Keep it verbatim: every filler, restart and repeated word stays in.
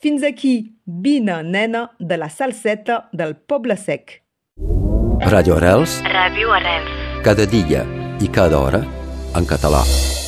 Fins aquí Vine, nena, de la salseta del Poble Sec. Ràdio Arrels. Ràdio Arrels. Cada dia i cada hora en català.